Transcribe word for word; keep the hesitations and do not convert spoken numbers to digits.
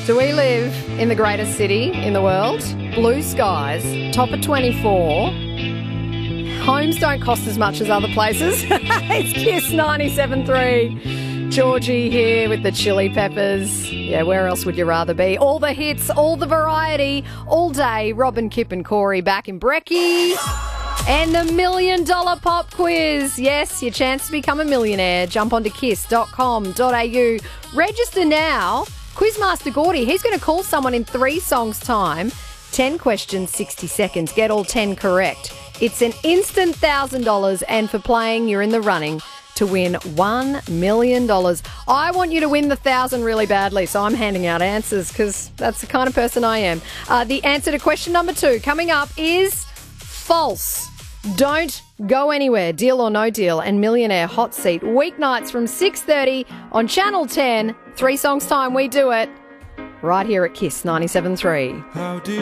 Do we live in the greatest city in the world? Blue skies, top of twenty-four. Homes don't cost as much as other places. It's Kiss ninety-seven three. Georgie here with the Chili Peppers. Yeah, where else would you rather be? All the hits, all the variety, all day. Robin, Kip and Corey back in Brekkie. And the Million Dollar Pop Quiz. Yes, your chance to become a millionaire. Jump onto kiss dot com dot a u. Register now. Quizmaster Gordy, he's going to call someone in three songs' time. ten questions, sixty seconds. Get all ten correct. It's an instant one thousand dollars, and for playing, you're in the running to win one million dollars. I want you to win the one thousand dollars really badly, so I'm handing out answers because that's the kind of person I am. Uh, the answer to question number two coming up is false. Don't go anywhere. Deal or no deal and Millionaire Hot Seat. Weeknights from six thirty on Channel ten. Three songs time, we do it. Right here at Kiss ninety-seven three.